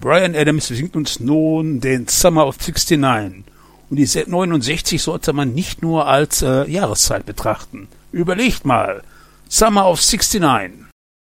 Bryan Adams singt uns nun den Summer of '69. Und die 69 sollte man nicht nur als Jahreszeit betrachten. Überlegt mal. Summer of '69.